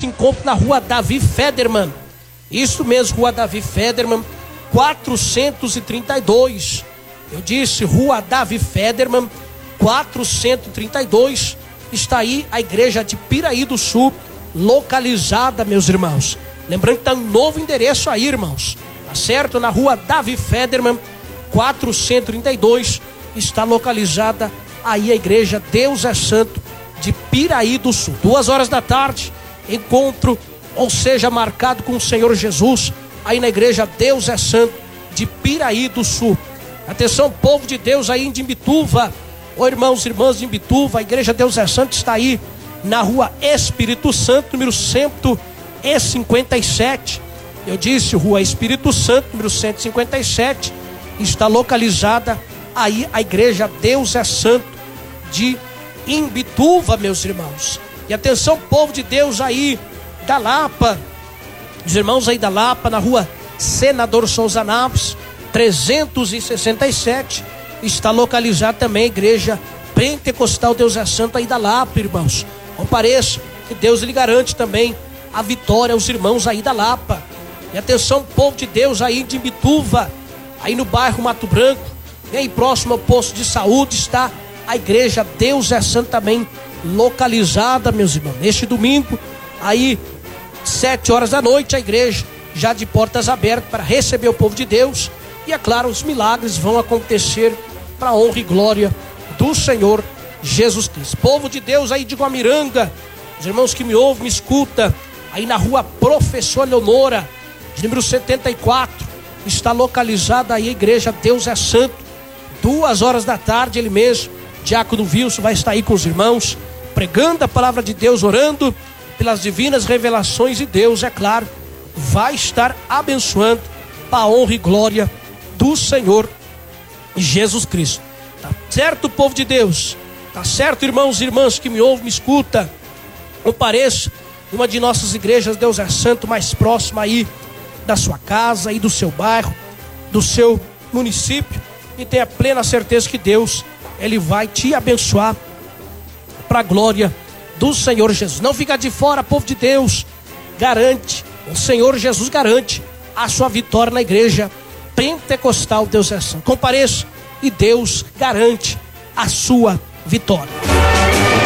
encontra na rua Davi Federman. Isso mesmo, rua Davi Federman, 432. Eu disse, rua Davi Federman, 432. Está aí a igreja de Piraí do Sul, localizada, meus irmãos. Lembrando que está um novo endereço aí, irmãos. Tá certo? Na rua Davi Federman, 432. Está localizada aí a igreja Deus é Santo de Piraí do Sul. 2 da tarde, encontro, ou seja, marcado com o Senhor Jesus, aí na igreja Deus é Santo de Piraí do Sul. Atenção, povo de Deus aí em Imbituva. Ô irmãos e irmãs de Imbituva, a igreja Deus é Santo está aí na rua Espírito Santo, número 157. Eu disse, rua Espírito Santo, número 157. Está localizada aí a igreja Deus é Santo de Imbituva, meus irmãos. E atenção, povo de Deus aí da Lapa, os irmãos aí da Lapa, na rua Senador Souza Naves, 367, está localizada também a igreja Pentecostal Deus é Santo aí da Lapa, irmãos. Compareça, que Deus lhe garante também a vitória aos irmãos aí da Lapa. E atenção, povo de Deus aí de Imbituva, aí no bairro Mato Branco, e aí próximo ao posto de saúde está a igreja Deus é Santo também localizada, meus irmãos. Neste domingo, aí 7 da noite, a igreja já de portas abertas para receber o povo de Deus. E é claro, os milagres vão acontecer para a honra e glória do Senhor Jesus Cristo. Povo de Deus aí de Guamiranga, os irmãos que me ouvem, me escutam, aí na rua Professor Leonora, de número 74, está localizada aí a igreja Deus é Santo. 2 da tarde, ele mesmo, Diácono Wilson, vai estar aí com os irmãos, pregando a palavra de Deus, orando pelas divinas revelações, e Deus, é claro, vai estar abençoando para a honra e glória do Senhor Jesus Cristo. Tá certo, povo de Deus? Tá certo, irmãos e irmãs que me ouvem, me escuta? Compareça em uma de nossas igrejas Deus é Santo mais próxima aí da sua casa, aí do seu bairro, do seu município, e tenha plena certeza que Deus, Ele vai te abençoar para a glória do Senhor Jesus. Não fica de fora, povo de Deus. Garante, o Senhor Jesus garante a sua vitória na igreja Pentecostal Deus é Santo. Compareça e Deus garante a sua vitória.